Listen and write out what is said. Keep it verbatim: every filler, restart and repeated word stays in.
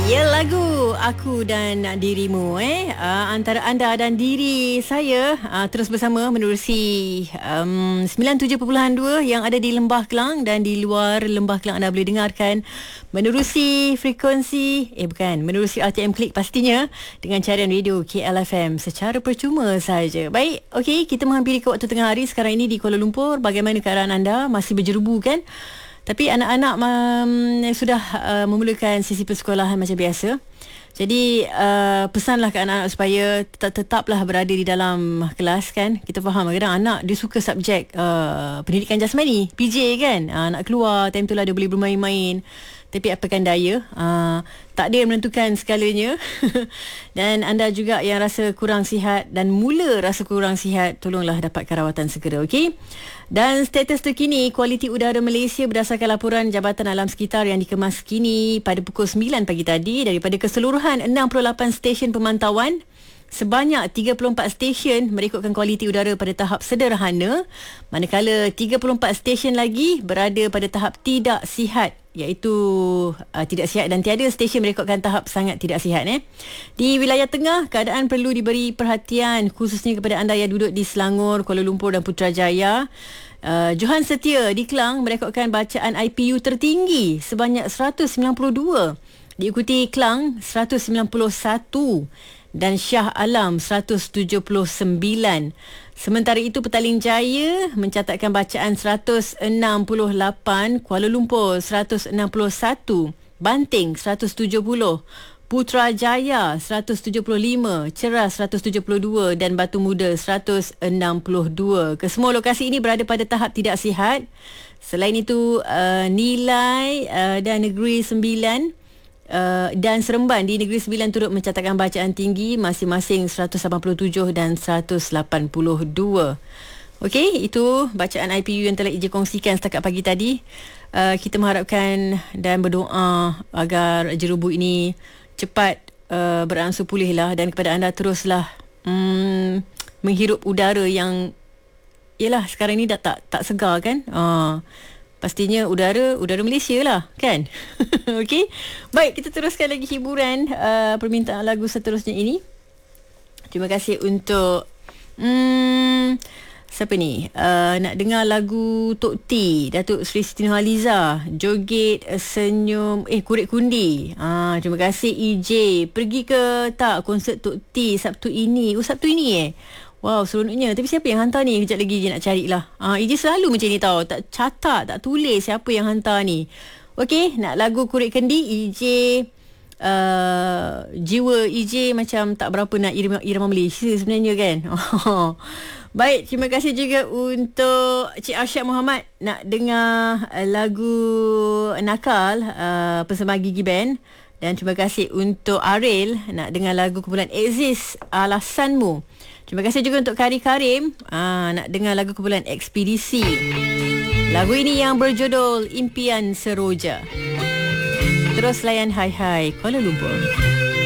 Ya, lagu Aku dan Dirimu eh uh, antara anda dan diri saya uh, terus bersama menerusi um, sembilan puluh tujuh perpuluhan dua yang ada di Lembah Kelang, dan di luar Lembah Kelang anda boleh dengarkan menerusi frekuensi eh bukan menerusi R T M Klik pastinya, dengan carian radio K L F M secara percuma saja. Baik, okey, kita menghampiri ke waktu tengah hari sekarang ini di Kuala Lumpur. Bagaimana keadaan anda? Masih berjerubu kan? Tapi anak-anak um, sudah uh, memulakan sesi persekolahan macam biasa. Jadi uh, pesanlah ke anak-anak supaya tetap, tetaplah berada di dalam kelas kan. Kita faham kadang anak dia suka subjek uh, pendidikan jasmani, P J kan. Uh, nak keluar time tu lah dia boleh bermain-main. Tapi apakan daya, uh, takdir menentukan segalanya. Dan anda juga yang rasa kurang sihat dan mula rasa kurang sihat, tolonglah dapatkan rawatan segera, okey? Dan status terkini kualiti udara Malaysia berdasarkan laporan Jabatan Alam Sekitar yang dikemas kini pada pukul sembilan pagi tadi, daripada keseluruhan enam puluh lapan stesen pemantauan, sebanyak tiga puluh empat stesen merekodkan kualiti udara pada tahap sederhana, manakala tiga puluh empat stesen lagi berada pada tahap tidak sihat, iaitu uh, tidak sihat, dan tiada stesen merekodkan tahap sangat tidak sihat. Eh. Di wilayah tengah, keadaan perlu diberi perhatian khususnya kepada anda yang duduk di Selangor, Kuala Lumpur dan Putrajaya. Uh, Johan Setia di Kelang merekodkan bacaan I P U tertinggi sebanyak seratus sembilan puluh dua. Diikuti Kelang seratus sembilan puluh satu dan Shah Alam seratus tujuh puluh sembilan. Sementara itu Petaling Jaya mencatatkan bacaan seratus enam puluh lapan, Kuala Lumpur seratus enam puluh satu, Banting seratus tujuh puluh, Putrajaya seratus tujuh puluh lima, Ceras seratus tujuh puluh dua dan Batu Muda seratus enam puluh dua. Kesemua lokasi ini berada pada tahap tidak sihat. Selain itu uh, Nilai uh, dan Negeri Sembilan Uh, dan Seremban di Negeri Sembilan turut mencatatkan bacaan tinggi masing-masing seratus lapan puluh tujuh dan seratus lapan puluh dua. Okey, itu bacaan I P U yang telah Ija kongsikan setakat pagi tadi. Uh, kita mengharapkan dan berdoa agar jerubu ini cepat uh, beransur pulih lah, dan kepada anda teruslah um, menghirup udara yang yalah sekarang ni dah tak tak segar kan. Uh, Pastinya udara udara Malaysia lah kan. Okey. Baik, kita teruskan lagi hiburan uh, permintaan lagu seterusnya ini. Terima kasih untuk hmm, siapa ni? Uh, nak dengar lagu Tok T, Datuk Seri Siti Nurhaliza, Joget Senyum eh Kurit Kundi. Ah, terima kasih E J. Pergi ke tak konsert Tok T Sabtu ini? Oh, Sabtu ini eh. Wow, seronoknya. Tapi siapa yang hantar ni? Kejap lagi je nak carilah. Ah, E J selalu macam ni tau. Tak catat, tak tulis siapa yang hantar ni. Okey, nak lagu Kurit Kendi, E J uh, jiwa E J macam tak berapa nak irama, irama Malaysia sebenarnya kan. Baik, terima kasih juga untuk Cik Arsyad Muhammad nak dengar lagu Nakal uh, Persembahan Gigi Band. Dan terima kasih untuk Aril nak dengar lagu kumpulan Exist, Alasanmu. Terima kasih juga untuk Kari Karim aa, nak dengar lagu kumpulan Ekspedisi. Lagu ini yang berjudul Impian Seroja. Terus layan Hai Hai Kuala Lumpur.